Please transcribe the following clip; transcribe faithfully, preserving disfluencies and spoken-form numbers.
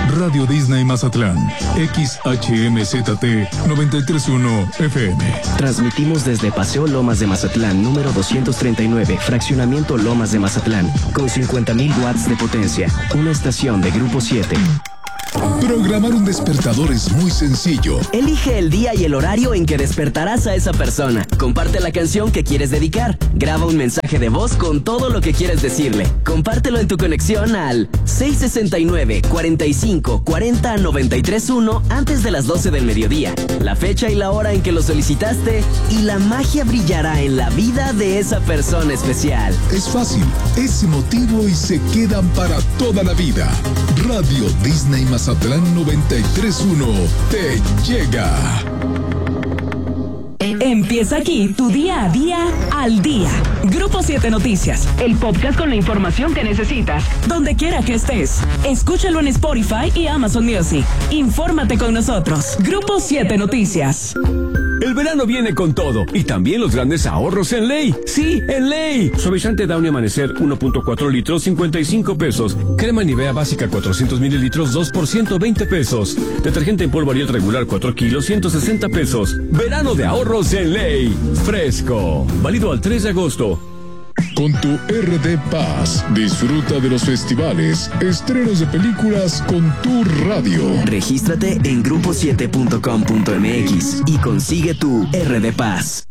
Radio Disney Mazatlán, X H M Z T noventa y tres punto uno F M. Transmitimos desde Paseo Lomas de Mazatlán, número doscientos treinta y nueve, Fraccionamiento Lomas de Mazatlán, con cincuenta mil watts de potencia. Una estación de Grupo siete. Programar un despertador es muy sencillo. Elige el día y el horario en que despertarás a esa persona. Comparte la canción que quieres dedicar. Graba un mensaje de voz con todo lo que quieres decirle. Compártelo en tu conexión al seis sesenta y nueve, cuarenta y cinco, cuarenta, noventa y tres uno antes de las doce del mediodía. La fecha y la hora en que lo solicitaste y la magia brillará en la vida de esa persona especial. Es fácil, es emotivo y se quedan para toda la vida. Radio Disney Mazatlán noventa y tres punto uno te llega. Empieza aquí tu día a día al día. Grupo siete Noticias, el podcast con la información que necesitas, donde quiera que estés. Escúchalo en Spotify y Amazon Music. Infórmate con nosotros. Grupo siete Noticias. El verano viene con todo y también los grandes ahorros en Ley. Sí, en Ley. Suavizante Downy Amanecer uno punto cuatro litros, cincuenta y cinco pesos. Crema Nivea básica cuatrocientos mililitros, dos por ciento veinte pesos. Detergente en polvo Ariel regular cuatro kilos, ciento sesenta pesos. Verano de ahorros en Ley. Fresco. Válido al tres de agosto. Con tu R D Paz, disfruta de los festivales, estrenos de películas con tu radio. Regístrate en grupo siete punto com punto m x y consigue tu R D Paz.